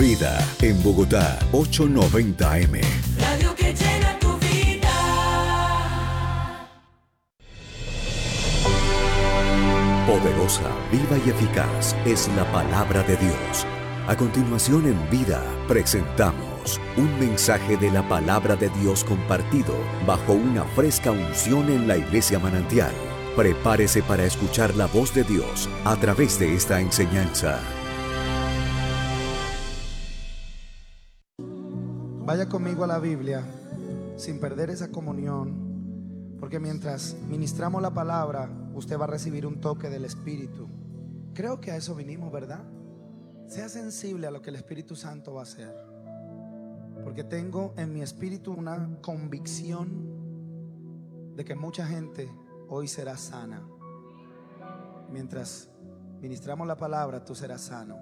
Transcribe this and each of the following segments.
Vida, en Bogotá, 890 AM. Radio que llena tu vida. Poderosa, viva y eficaz es la palabra de Dios. A continuación en Vida presentamos un mensaje de la palabra de Dios compartido bajo una fresca unción en la Iglesia Manantial. Prepárese para escuchar la voz de Dios a través de esta enseñanza. Vaya conmigo a la Biblia sin perder esa comunión, porque mientras ministramos la palabra, usted va a recibir un toque del Espíritu. Creo que a eso vinimos, ¿verdad? Sea sensible a lo que el Espíritu Santo va a hacer, porque tengo en mi espíritu una convicción de que mucha gente hoy será sana. Mientras ministramos la palabra, tú serás sano.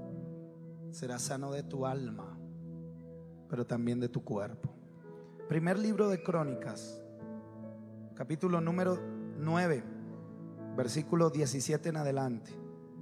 Serás sano de tu alma, pero también de tu cuerpo. Primer libro de Crónicas, capítulo número 9, versículo 17 en adelante.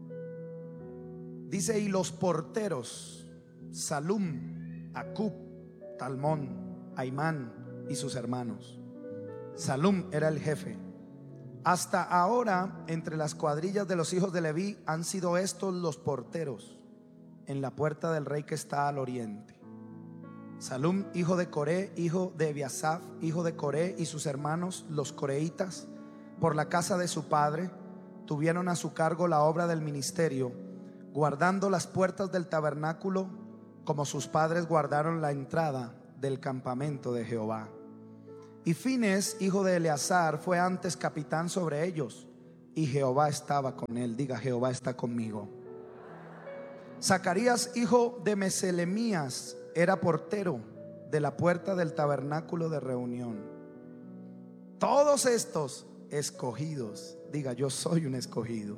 Dice: y los porteros, Salum, Acub, Talmón, Aimán y sus hermanos. Salum era el jefe. Hasta ahora, entre las cuadrillas de los hijos de Leví, han sido estos los porteros en la puerta del rey que está al oriente. Salum, hijo de Coré, hijo de Ebiasaf, hijo de Coré, y sus hermanos, los coreitas, por la casa de su padre, tuvieron a su cargo la obra del ministerio, guardando las puertas del tabernáculo, como sus padres guardaron la entrada del campamento de Jehová. Y Fines, hijo de Eleazar, fue antes capitán sobre ellos, y Jehová estaba con él. Diga: Jehová está conmigo. Zacarías, hijo de Meselemías, era portero de la puerta del tabernáculo de reunión. Todos estos escogidos, diga: yo soy un escogido,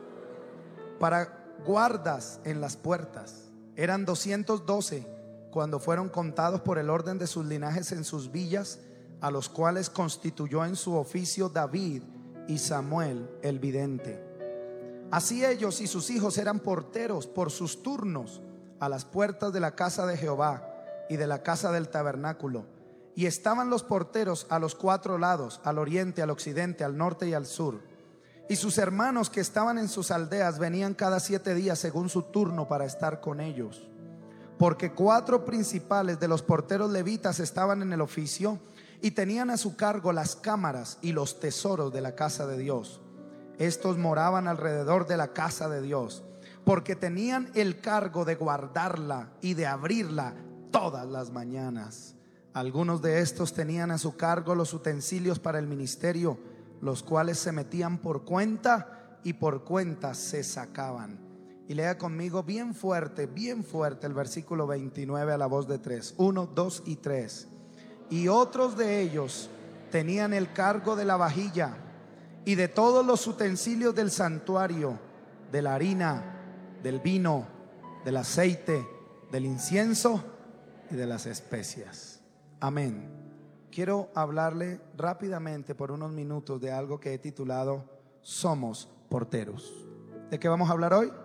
para guardas en las puertas. Eran 212 cuando fueron contados por el orden de sus linajes en sus villas, a los cuales constituyó en su oficio David y Samuel el vidente. Así ellos y sus hijos eran porteros por sus turnos a las puertas de la casa de Jehová y de la casa del tabernáculo. Y estaban los porteros a los 4 lados, al oriente, al occidente, al norte y al sur. Y sus hermanos que estaban en sus aldeas venían cada 7 días según su turno para estar con ellos. Porque 4 principales de los porteros levitas estaban en el oficio y tenían a su cargo las cámaras y los tesoros de la casa de Dios. Estos moraban alrededor de la casa de Dios, porque tenían el cargo de guardarla y de abrirla todas las mañanas. Algunos de estos tenían a su cargo los utensilios para el ministerio, los cuales se metían por cuenta y por cuenta se sacaban. Y lea conmigo bien fuerte el versículo 29 a la voz de 3. 1, 2 y 3. Y otros de ellos tenían el cargo de la vajilla y de todos los utensilios del santuario, de la harina, del vino, del aceite, del incienso y de las especias. Amén. Quiero hablarle rápidamente por unos minutos de algo que he titulado Somos porteros. ¿De qué vamos a hablar hoy?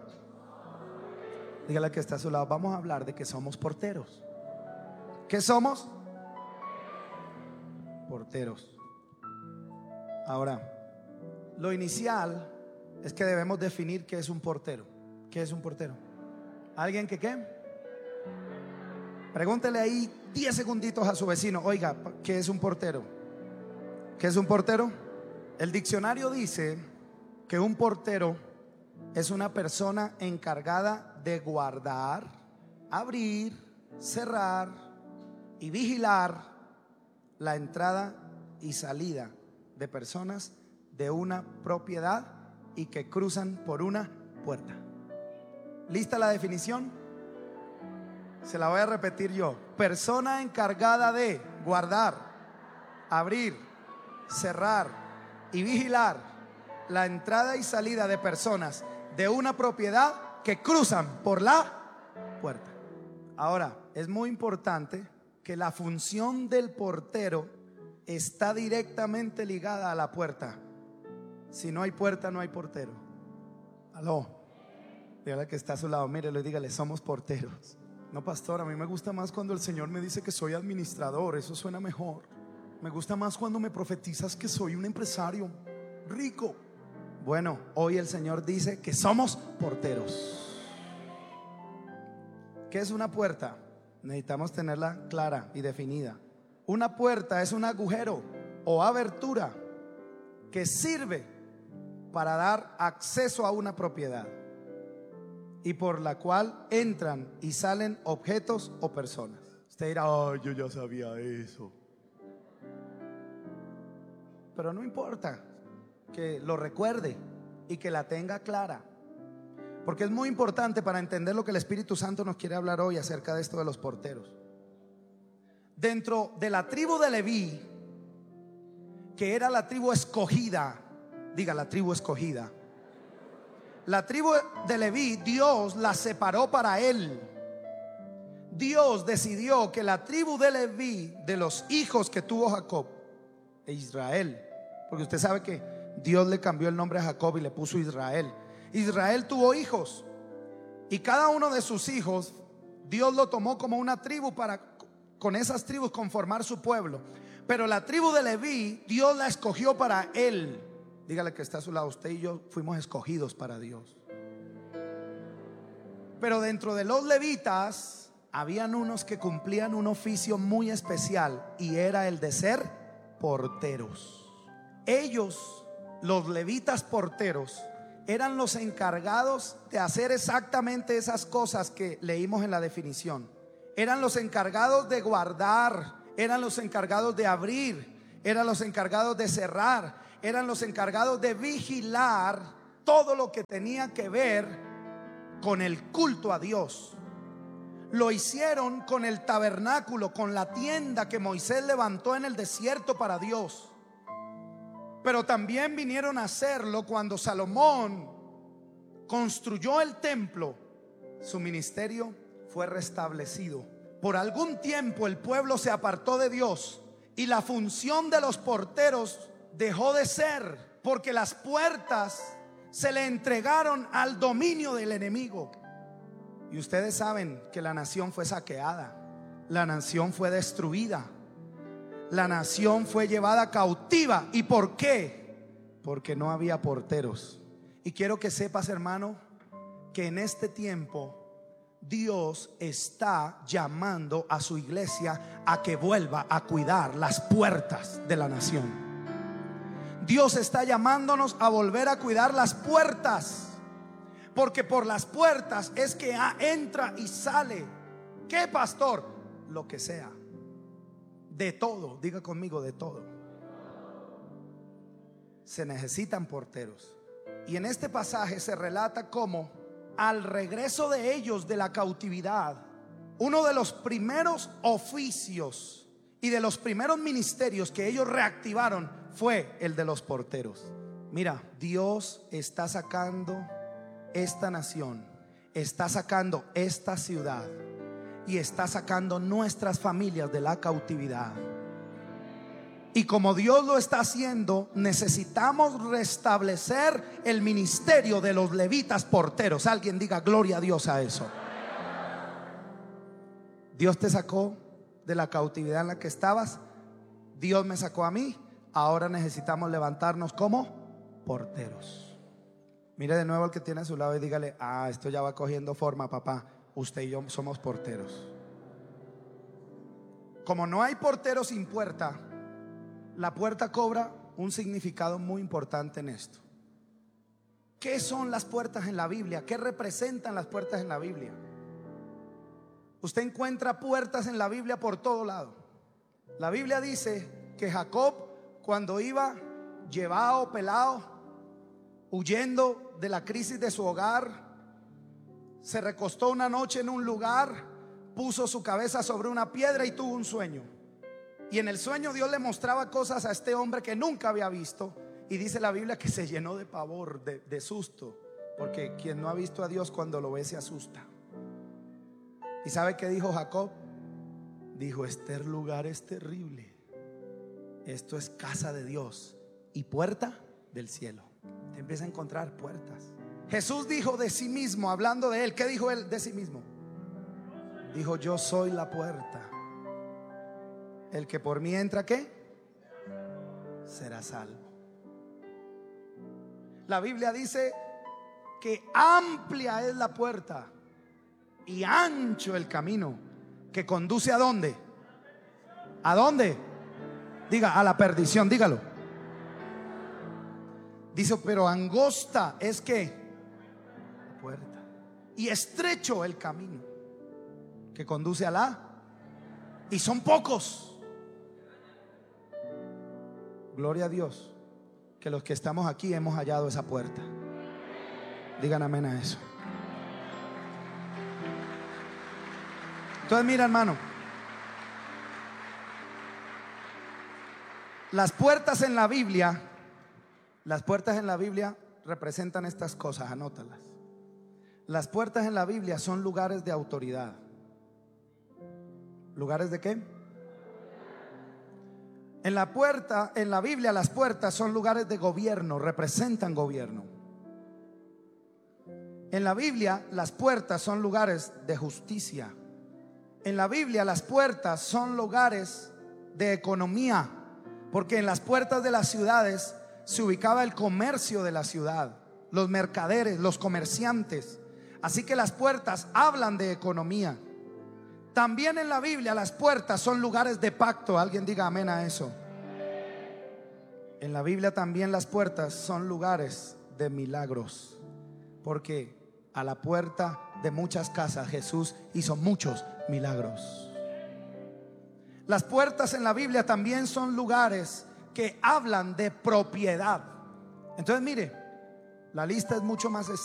Dígale al que está a su lado: vamos a hablar de que somos porteros. ¿Qué somos? Porteros. Ahora, lo inicial es que debemos definir qué es un portero. ¿Qué es un portero? ¿Alguien que qué? Pregúntele ahí 10 segunditos a su vecino: oiga, ¿qué es un portero? ¿Qué es un portero? El diccionario dice que un portero es una persona encargada de guardar, abrir, cerrar y vigilar la entrada y salida de personas de una propiedad y que cruzan por una puerta. ¿Lista la definición? Se la voy a repetir yo: persona encargada de guardar, abrir, cerrar y vigilar la entrada y salida de personas de una propiedad que cruzan por la puerta. Ahora, es muy importante que la función del portero está directamente ligada a la puerta. Si no hay puerta, no hay portero. Aló. Dígale que está a su lado, mírelo y dígale: somos porteros. No, pastor, a mí me gusta más cuando el Señor me dice que soy administrador. Eso suena mejor. Me gusta más cuando me profetizas que soy un empresario rico. Bueno, hoy el Señor dice que somos porteros. ¿Qué es una puerta? Necesitamos tenerla clara y definida. Una puerta es un agujero o abertura que sirve para dar acceso a una propiedad y por la cual entran y salen objetos o personas. Usted dirá, ay, yo ya sabía eso. Pero no importa que lo recuerde y que la tenga clara, porque es muy importante para entender lo que el Espíritu Santo nos quiere hablar hoy acerca de esto de los porteros. Dentro de la tribu de Leví, que era la tribu escogida, diga la tribu escogida, la tribu de Leví, Dios la separó para él. Dios decidió que la tribu de Leví, de los hijos que tuvo Jacob e Israel, porque usted sabe que Dios le cambió el nombre a Jacob y le puso Israel. Israel tuvo hijos y cada uno de sus hijos Dios lo tomó como una tribu para con esas tribus conformar su pueblo. Pero la tribu de Leví, Dios la escogió para él. Dígale que está a su lado, usted y yo fuimos escogidos para Dios. Pero dentro de los levitas habían unos que cumplían un oficio muy especial, y era el de ser porteros. Ellos, los levitas porteros, eran los encargados de hacer exactamente esas cosas que leímos en la definición. Eran los encargados de guardar, eran los encargados de abrir, eran los encargados de cerrar, eran los encargados de vigilar todo lo que tenía que ver con el culto a Dios. Lo hicieron con el tabernáculo, con la tienda que Moisés levantó en el desierto para Dios. Pero también vinieron a hacerlo cuando Salomón construyó el templo. Su ministerio fue restablecido. Por algún tiempo el pueblo se apartó de Dios y la función de los porteros dejó de ser, porque las puertas se le entregaron al dominio del enemigo. Y ustedes saben que la nación fue saqueada, la nación fue destruida, la nación fue llevada cautiva. ¿Y por qué? Porque no había porteros. Y quiero que sepas, hermano, que en este tiempo Dios está llamando a su iglesia a que vuelva a cuidar las puertas de la nación. Dios está llamándonos a volver a cuidar las puertas, porque por las puertas es que entra y sale. ¿Qué, pastor? Lo que sea. De todo, diga conmigo, de todo. Se necesitan porteros. Y en este pasaje se relata cómo al regreso de ellos de la cautividad, uno de los primeros oficios y de los primeros ministerios que ellos reactivaron fue el de los porteros. Mira, Dios está sacando esta nación, está sacando esta ciudad y está sacando nuestras familias de la cautividad. Y como Dios lo está haciendo, necesitamos restablecer el ministerio de los levitas porteros. Alguien diga gloria a Dios a eso. Dios te sacó de la cautividad en la que estabas, Dios me sacó a mí. Ahora necesitamos levantarnos como porteros. Mire de nuevo al que tiene a su lado y dígale: esto ya va cogiendo forma, papá. Usted y yo somos porteros. Como no hay portero sin puerta, la puerta cobra un significado muy importante en esto. ¿Qué son las puertas en la Biblia? ¿Qué representan las puertas en la Biblia? Usted encuentra puertas en la Biblia por todo lado. La Biblia dice que Jacob, cuando iba llevado, pelado, huyendo de la crisis de su hogar, se recostó una noche en un lugar, puso su cabeza sobre una piedra y tuvo un sueño. Y en el sueño Dios le mostraba cosas a este hombre que nunca había visto. Y dice la Biblia que se llenó de pavor, de susto, porque quien no ha visto a Dios cuando lo ve se asusta. ¿Y sabe qué dijo Jacob? Dijo: este lugar es terrible. Esto es casa de Dios y puerta del cielo. Te empieza a encontrar puertas. Jesús dijo de sí mismo, hablando de él, ¿qué dijo él de sí mismo? Dijo: yo soy la puerta. El que por mí entra, ¿qué? Será salvo. La Biblia dice que amplia es la puerta y ancho el camino que conduce ¿a dónde? ¿A dónde? Diga, a la perdición, dígalo. Dice, pero angosta es que la puerta y estrecho el camino que conduce a la, y son pocos. Gloria a Dios que los que estamos aquí hemos hallado esa puerta. Digan amén a eso. Entonces mira, hermano, las puertas en la Biblia representan estas cosas, anótalas. Las puertas en la Biblia son lugares de autoridad. ¿Lugares de qué? En la Biblia las puertas son lugares de gobierno, representan gobierno. En la Biblia las puertas son lugares de justicia. En la Biblia las puertas son lugares de economía, porque en las puertas de las ciudades se ubicaba el comercio de la ciudad, los mercaderes, los comerciantes. Así que las puertas hablan de economía. También en la Biblia las puertas son lugares de pacto. Alguien diga amén a eso. En la Biblia también las puertas son lugares de milagros, porque a la puerta de muchas casas Jesús hizo muchos milagros. Las puertas en la Biblia también son lugares que hablan de propiedad. Entonces mire, la lista es mucho más